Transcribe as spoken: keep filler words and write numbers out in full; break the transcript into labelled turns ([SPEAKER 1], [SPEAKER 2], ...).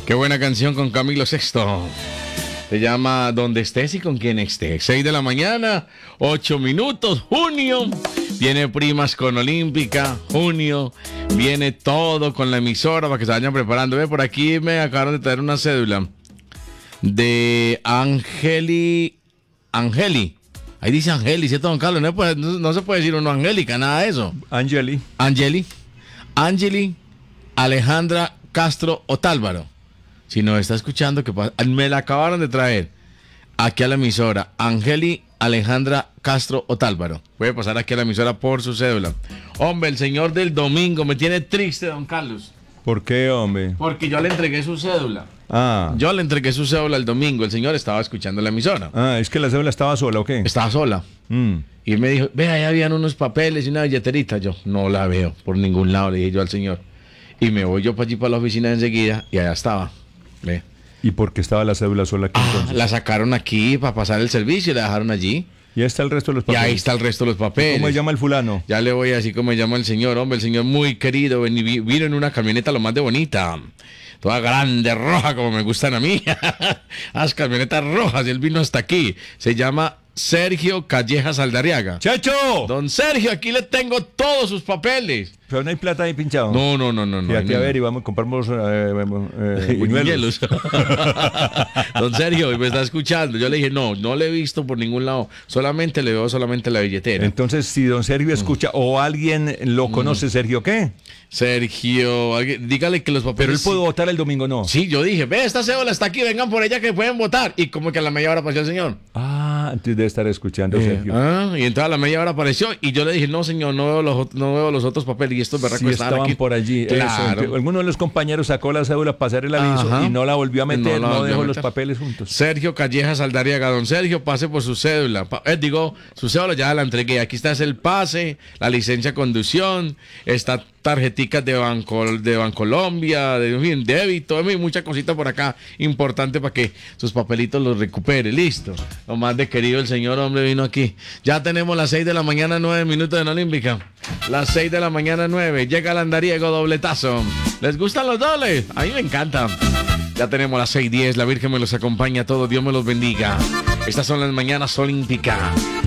[SPEAKER 1] Qué buena canción con Camilo Sesto. Se llama Donde estés y con quien estés. seis de la mañana, ocho minutos, junio. Viene Primas con Olímpica, junio. Viene todo con la emisora para que se vayan preparando. Ve, por aquí me acabaron de traer una cédula de Angeli. Angeli. Ahí dice Angeli, ¿cierto, don Carlos? No, puede, no, no se puede decir uno Angélica, nada de eso.
[SPEAKER 2] Angeli.
[SPEAKER 1] Angeli. Angeli Alejandra Castro Otálvaro. Si nos está escuchando, que me la acabaron de traer aquí a la emisora. Angeli Alejandra Castro Otálvaro. Voy a pasar aquí a la emisora por su cédula. Hombre, el señor del domingo me tiene triste, don Carlos.
[SPEAKER 2] ¿Por qué, hombre?
[SPEAKER 1] Porque yo le entregué su cédula.
[SPEAKER 2] Ah.
[SPEAKER 1] Yo le entregué su cédula el domingo. El señor estaba escuchando la emisora.
[SPEAKER 2] Ah, es que la cédula estaba sola, ¿o qué?
[SPEAKER 1] Estaba sola.
[SPEAKER 2] Mm.
[SPEAKER 1] Y me dijo, ve, ahí habían unos papeles y una billeterita. Yo, no la veo por ningún lado, le dije yo al señor. Y me voy yo para allí, para la oficina enseguida, y allá estaba. ¿Ve?
[SPEAKER 2] ¿Y por qué estaba la cédula sola aquí entonces?
[SPEAKER 1] Ah, la sacaron aquí para pasar el servicio y la dejaron allí.
[SPEAKER 2] Y ahí está el resto de los papeles.
[SPEAKER 1] Y ahí está el resto de los papeles.
[SPEAKER 2] ¿Cómo se llama el fulano?
[SPEAKER 1] Ya le voy a decir cómo se llama el señor. Hombre, el señor muy querido. Vino en una camioneta lo más de bonita. Toda grande, roja, como me gustan a mí. Las camionetas rojas. Y él vino hasta aquí. Se llama Sergio Callejas Aldariaga.
[SPEAKER 2] ¡Chacho!
[SPEAKER 1] Don Sergio, aquí le tengo todos sus papeles.
[SPEAKER 2] Pero no hay plata ahí pinchado.
[SPEAKER 1] No, no, no, no.
[SPEAKER 2] Y
[SPEAKER 1] no
[SPEAKER 2] aquí a ver, y vamos a comprarnos eh, eh, buñuelos.
[SPEAKER 1] Don Sergio, y me está escuchando. Yo le dije, no, no le he visto por ningún lado. Solamente le veo solamente la billetera.
[SPEAKER 2] Entonces, si don Sergio escucha, mm. o alguien lo conoce, mm. ¿Sergio qué?
[SPEAKER 1] Sergio, alguien, dígale que los papeles...
[SPEAKER 2] Pero él pudo votar el domingo, ¿no?
[SPEAKER 1] Sí, yo dije, ve, esta cédula está aquí, vengan por ella que pueden votar. Y como que a la media hora apareció el señor.
[SPEAKER 2] Ah, entonces debe estar escuchando, eh, Sergio.
[SPEAKER 1] Ah, y entonces a la media hora apareció. Y yo le dije, no, señor, no veo los, no veo los otros papeles. Y estos berracos
[SPEAKER 2] sí,
[SPEAKER 1] estaban
[SPEAKER 2] estaban
[SPEAKER 1] aquí.
[SPEAKER 2] por allí.
[SPEAKER 1] Claro.
[SPEAKER 2] Eso, alguno de los compañeros sacó la cédula para hacer el aviso. Ajá. Y no la volvió a meter, no, no dejó los papeles juntos.
[SPEAKER 1] Sergio Callejas Aldariaga. Don Sergio, pase por su cédula. Pa eh, digo, su cédula ya la entregué. Aquí está es el pase, la licencia de conducción, está tarjeticas de Banco de Bancolombia, de en fin, débito, en fin, mucha cosita por acá importante para que sus papelitos los recupere. Listo. Lo más de querido el señor, hombre, vino aquí. Ya tenemos las seis de la mañana, nueve minutos en Olímpica. Las seis de la mañana, nueve. Llega el andariego, dobletazo. ¿Les gustan los dobles? A mí me encanta. Ya tenemos las seis diez. La Virgen me los acompaña a todos. Dios me los bendiga. Estas son las mañanas olímpicas.